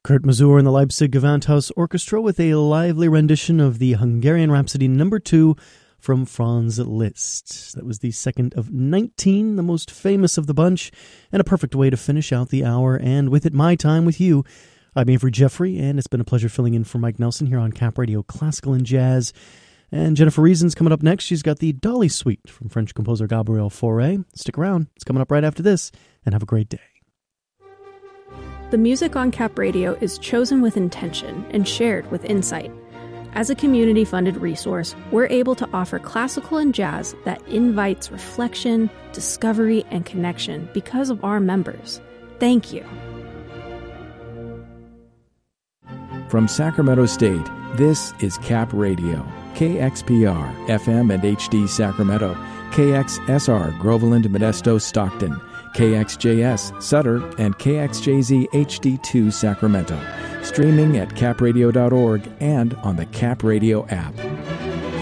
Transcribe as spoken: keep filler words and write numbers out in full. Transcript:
Kurt Masur and the Leipzig Gewandhaus Orchestra with a lively rendition of the Hungarian Rhapsody number two from Franz Liszt. That was the second of nineteen, the most famous of the bunch, and a perfect way to finish out the hour, and with it, my time with you. I'm Avery Jeffrey, and it's been a pleasure filling in for Mike Nelson here on Cap Radio Classical and Jazz. And Jennifer Reason's coming up next. She's got the Dolly Suite from French composer Gabriel Fauré. Stick around. It's coming up right after this, and have a great day. The music on Cap Radio is chosen with intention and shared with insight. As a community-funded resource, we're able to offer classical and jazz that invites reflection, discovery, and connection because of our members. Thank you. From Sacramento State, this is Cap Radio, K X P R, F M and H D Sacramento, K X S R, Groveland, Modesto, Stockton, K X J S, Sutter, and K X J Z H D two Sacramento. Streaming at cap radio dot org and on the Cap Radio app.